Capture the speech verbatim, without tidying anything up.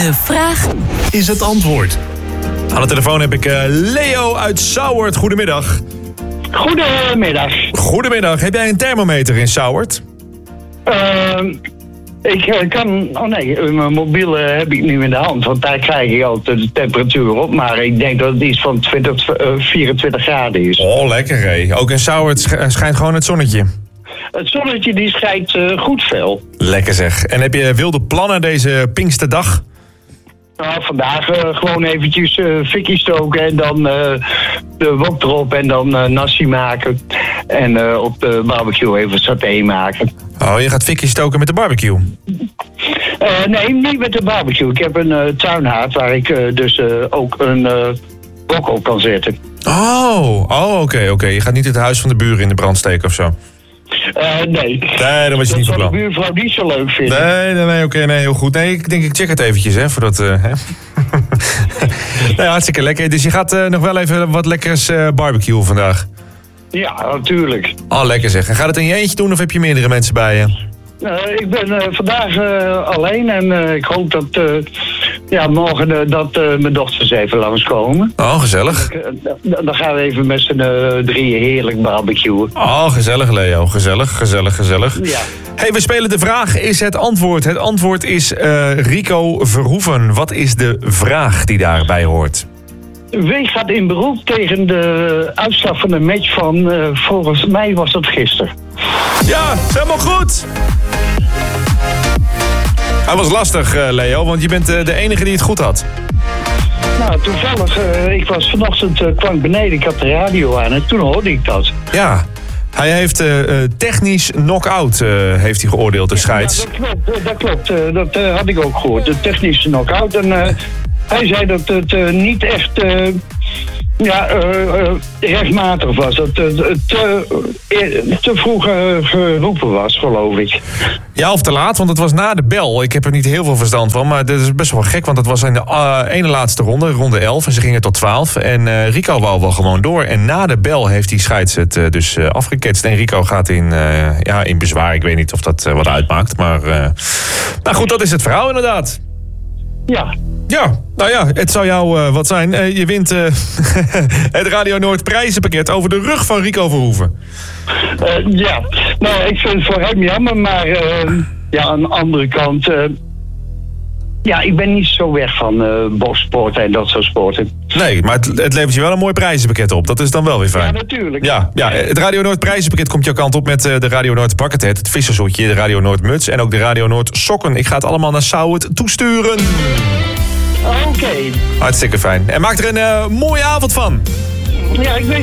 De vraag is het antwoord. Aan de telefoon heb ik uh, Leo uit Sauwerd. Goedemiddag. Goedemiddag. Goedemiddag. Heb jij een thermometer in Sauwerd? Uh, ik uh, kan... Oh nee, mijn mobiel uh, heb ik nu in de hand. Want daar krijg ik altijd de temperatuur op. Maar ik denk dat het iets van twintig, vierentwintig graden is. Oh, lekker hé. Ook in Sauwerd sch- schijnt gewoon het zonnetje. Het zonnetje die schijnt uh, goed veel. Lekker zeg. En heb je wilde plannen deze Pinksterdag? Nou, vandaag uh, gewoon eventjes uh, fikkie stoken en dan uh, de wok erop en dan uh, nasi maken. En uh, op de barbecue even saté maken. Oh, je gaat fikkie stoken met de barbecue? Uh, nee, niet met de barbecue. Ik heb een uh, tuinhaard waar ik uh, dus uh, ook een uh, wok op kan zetten. Oh, oh oké, okay, oké. Okay. Je gaat niet het huis van de buren in de brand steken of zo? Uh, nee. Nee, dan was je niet van plan. Dat zou de buurvrouw niet zo leuk vinden. Nee, nee, nee, oké, okay, nee, heel goed. Nee, ik denk ik check het eventjes, hè, voordat... Uh, hè. Nee, hartstikke lekker. Dus je gaat uh, nog wel even wat lekkers uh, barbecue vandaag? Ja, natuurlijk. Oh, lekker zeg. En gaat het in je eentje doen of heb je meerdere mensen bij je? Uh, ik ben uh, vandaag uh, alleen en uh, ik hoop dat uh, ja, morgen uh, dat uh, mijn dochters even langskomen. Oh, gezellig. Uh, dan gaan we even met z'n uh, drieën heerlijk barbecuen. Oh, gezellig Leo. Gezellig, gezellig, gezellig. Ja. Hey, we spelen de vraag, is het antwoord. Het antwoord is uh, Rico Verhoeven. Wat is de vraag die daarbij hoort? Wie gaat in beroep tegen de uitslag van de match van, uh, volgens mij was dat gisteren. Ja, helemaal goed. Hij was lastig, uh, Leo, want je bent uh, de enige die het goed had. Nou, toevallig, uh, ik was vanochtend, uh, kwam beneden, ik had de radio aan en toen hoorde ik dat. Ja, hij heeft uh, technisch knock-out uh, heeft hij geoordeeld, de scheids. Ja, dat klopt, uh, dat, klopt uh, dat uh, had ik ook gehoord, de technische knock-out. En uh, hij zei dat het uh, niet echt... Uh, Ja, uh, uh, rechtmatig was. Dat het uh, te, uh, te vroeg uh, geroepen was, geloof ik. Ja, of te laat, want het was na de bel. Ik heb er niet heel veel verstand van, maar dat is best wel gek. Want het was in de uh, ene laatste ronde, ronde elf. En ze gingen tot twaalf. En uh, Rico wou wel gewoon door. En na de bel heeft die scheids het uh, dus uh, afgeketst. En Rico gaat in, uh, ja, in bezwaar. Ik weet niet of dat uh, wat uitmaakt. Maar uh, nou goed, dat is het verhaal inderdaad. Ja. Ja, nou ja, het zou jou uh, wat zijn. Uh, je wint uh, het Radio Noord prijzenpakket over de rug van Rico Verhoeven. Uh, ja, nou, ik vind het voor hem jammer, maar uh, ja, aan de andere kant... Uh, ja, ik ben niet zo weg van uh, boksporten en dat soort sporten. Nee, maar het, het levert je wel een mooi prijzenpakket op. Dat is dan wel weer fijn. Ja, natuurlijk. Ja, ja, het Radio Noord prijzenpakket komt jouw kant op met uh, de Radio Noord buckethead, het vissershoedje, de Radio Noord muts en ook de Radio Noord sokken. Ik ga het allemaal naar Sauwerd toesturen. Oké. Okay. Hartstikke fijn. En maak er een uh, mooie avond van. Ja, ik wens